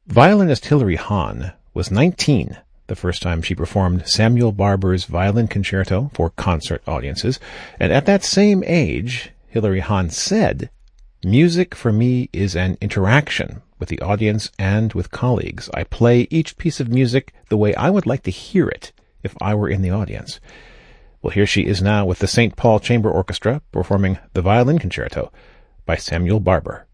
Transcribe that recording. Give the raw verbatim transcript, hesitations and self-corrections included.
Violinist Hilary Hahn was nineteen the first time she performed Samuel Barber's Violin Concerto for concert audiences, and at that same age, Hilary Hahn said, "Music for me is an interaction with the audience and with colleagues. I play each piece of music the way I would like to hear it if I were in the audience." Well, here she is now with the Saint Paul Chamber Orchestra performing the Violin Concerto by Samuel Barber.